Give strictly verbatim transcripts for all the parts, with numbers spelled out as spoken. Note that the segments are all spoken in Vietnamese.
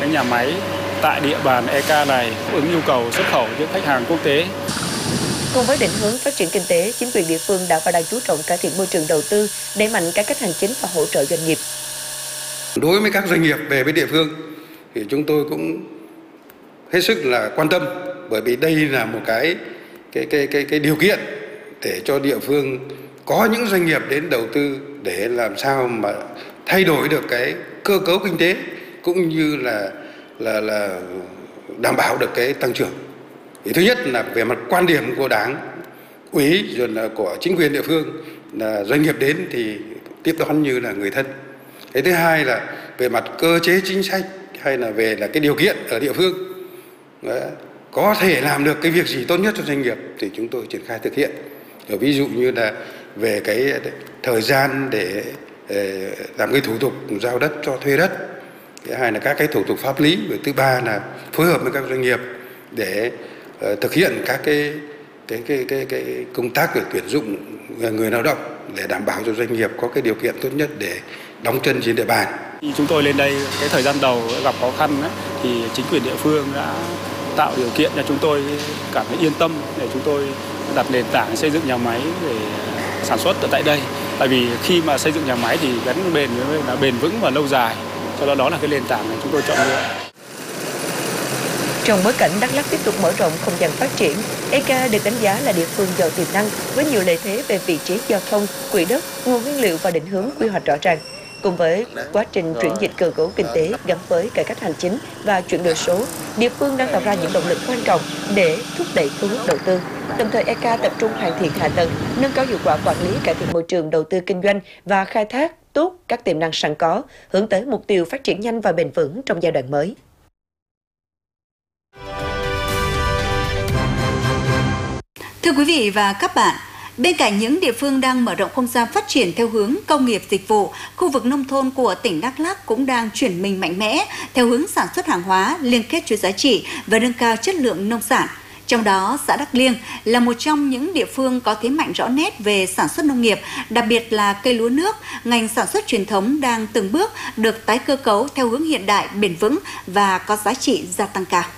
cái nhà máy tại địa bàn e ca này đáp ứng nhu cầu xuất khẩu những khách hàng quốc tế. Cùng với định hướng phát triển kinh tế, chính quyền địa phương đã và đang chú trọng cải thiện môi trường đầu tư, đẩy mạnh cải cách hành chính và hỗ trợ doanh nghiệp. Đối với các doanh nghiệp về với địa phương thì chúng tôi cũng hết sức là quan tâm, bởi vì đây là một cái cái cái cái cái điều kiện để cho địa phương có những doanh nghiệp đến đầu tư để làm sao mà thay đổi được cái cơ cấu kinh tế cũng như là là là đảm bảo được cái tăng trưởng. Thì thứ nhất là về mặt quan điểm của Đảng, ủy rồi là của chính quyền địa phương, là doanh nghiệp đến thì tiếp đón như là người thân. Cái thứ hai là về mặt cơ chế chính sách hay là về là cái điều kiện ở địa phương đấy, có thể làm được cái việc gì tốt nhất cho doanh nghiệp thì chúng tôi triển khai thực hiện. Rồi ví dụ như là về cái thời gian để làm cái thủ tục giao đất cho thuê đất. Thứ hai là các cái thủ tục pháp lý. Và thứ ba là phối hợp với các doanh nghiệp để uh, thực hiện các cái cái cái cái cái công tác về tuyển dụng người lao động để đảm bảo cho doanh nghiệp có cái điều kiện tốt nhất để đóng chân trên địa bàn. Khi chúng tôi lên đây cái thời gian đầu gặp khó khăn ấy, thì chính quyền địa phương đã tạo điều kiện cho chúng tôi cảm thấy yên tâm để chúng tôi đặt nền tảng xây dựng nhà máy để sản xuất ở tại đây. Tại vì khi mà xây dựng nhà máy thì gắn bền với là bền vững và lâu dài. Cho đó đó là cái nền tảng này chúng tôi chọn lựa. Trong bối cảnh Đắk Lắk tiếp tục mở rộng không gian phát triển, e ca được đánh giá là địa phương giàu tiềm năng với nhiều lợi thế về vị trí giao thông, quỹ đất, nguồn nguyên liệu và định hướng quy hoạch rõ ràng. Cùng với quá trình chuyển dịch cơ cấu kinh tế gắn với cải cách hành chính và chuyển đổi số, địa phương đang tạo ra những động lực quan trọng để thúc đẩy thu hút đầu tư. Đồng thời, e ca tập trung hoàn thiện hạ tầng, nâng cao hiệu quả quản lý, cải thiện môi trường đầu tư kinh doanh và khai thác tốt các tiềm năng sẵn có, hướng tới mục tiêu phát triển nhanh và bền vững trong giai đoạn mới. Thưa quý vị và các bạn, bên cạnh những địa phương đang mở rộng không gian phát triển theo hướng công nghiệp dịch vụ, khu vực nông thôn của tỉnh Đắk Lắk cũng đang chuyển mình mạnh mẽ theo hướng sản xuất hàng hóa, liên kết chuỗi giá trị và nâng cao chất lượng nông sản. Trong đó, xã Đắk Liêng là một trong những địa phương có thế mạnh rõ nét về sản xuất nông nghiệp, đặc biệt là cây lúa nước. Ngành sản xuất truyền thống đang từng bước được tái cơ cấu theo hướng hiện đại, bền vững và có giá trị gia tăng cao.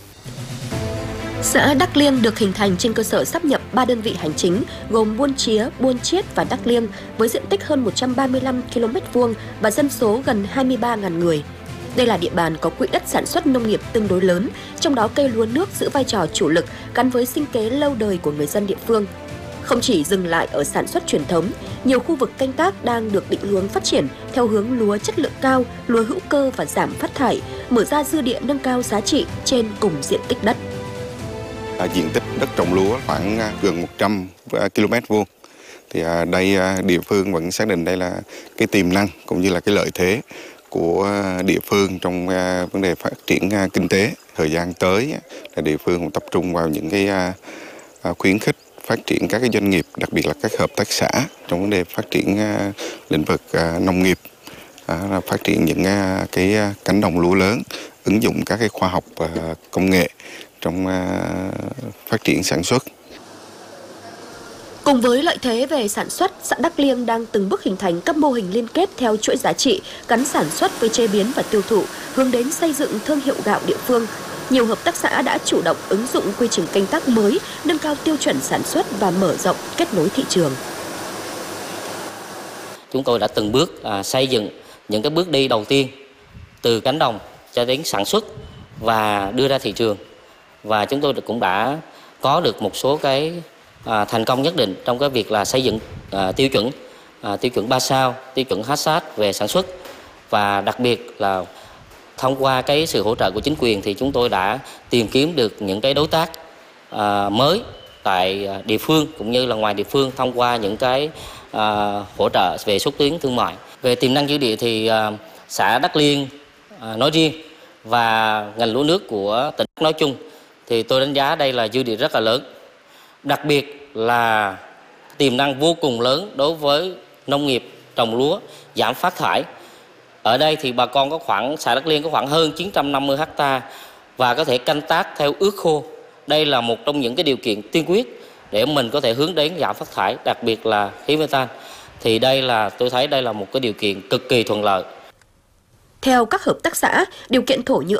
Xã Đắk Liêng được hình thành trên cơ sở sáp nhập ba đơn vị hành chính gồm Buôn Chía, Buôn Chiết và Đắk Liêng với diện tích hơn một trăm ba mươi lăm ki lô mét vuông và dân số gần hai mươi ba nghìn người. Đây là địa bàn có quỹ đất sản xuất nông nghiệp tương đối lớn, trong đó cây lúa nước giữ vai trò chủ lực gắn với sinh kế lâu đời của người dân địa phương. Không chỉ dừng lại ở sản xuất truyền thống, nhiều khu vực canh tác đang được định hướng phát triển theo hướng lúa chất lượng cao, lúa hữu cơ và giảm phát thải, mở ra dư địa nâng cao giá trị trên cùng diện tích đất. Diện tích đất trồng lúa khoảng gần một trăm ki lô mét vuông. Thì đây địa phương vẫn xác định đây là cái tiềm năng cũng như là cái lợi thế của địa phương trong vấn đề phát triển kinh tế. Thời gian tới là địa phương cũng tập trung vào những cái khuyến khích phát triển các cái doanh nghiệp, đặc biệt là các hợp tác xã trong vấn đề phát triển lĩnh vực nông nghiệp, phát triển những cái cánh đồng lúa lớn, ứng dụng các cái khoa học và công nghệ trong phát triển sản xuất. Cùng với lợi thế về sản xuất, xã Đắk Liêng đang từng bước hình thành các mô hình liên kết theo chuỗi giá trị, gắn sản xuất với chế biến và tiêu thụ, hướng đến xây dựng thương hiệu gạo địa phương. Nhiều hợp tác xã đã chủ động ứng dụng quy trình canh tác mới, nâng cao tiêu chuẩn sản xuất và mở rộng kết nối thị trường. Chúng tôi đã từng bước à, xây dựng những cái bước đi đầu tiên từ cánh đồng cho đến sản xuất và đưa ra thị trường. Và chúng tôi cũng đã có được một số cái à, thành công nhất định trong cái việc là xây dựng à, tiêu chuẩn à, tiêu chuẩn ba sao, tiêu chuẩn hát sát về sản xuất. Và đặc biệt là thông qua cái sự hỗ trợ của chính quyền thì chúng tôi đã tìm kiếm được những cái đối tác à, mới tại địa phương cũng như là ngoài địa phương thông qua những cái à, hỗ trợ về xúc tiến thương mại. Về tiềm năng dư địa thì à, xã Đắk Liêng à, nói riêng và ngành lúa nước của tỉnh nói chung thì tôi đánh giá đây là dư địa rất là lớn. Đặc biệt là tiềm năng vô cùng lớn đối với nông nghiệp trồng lúa, giảm phát thải. Ở đây thì bà con có khoảng, xã Đắk Liêng có khoảng hơn chín trăm năm mươi ha và có thể canh tác theo ướt khô. Đây là một trong những cái điều kiện tiên quyết để mình có thể hướng đến giảm phát thải, đặc biệt là khí methane. Thì đây là tôi thấy đây là một cái điều kiện cực kỳ thuận lợi. Theo các hợp tác xã, điều kiện thổ nhưỡng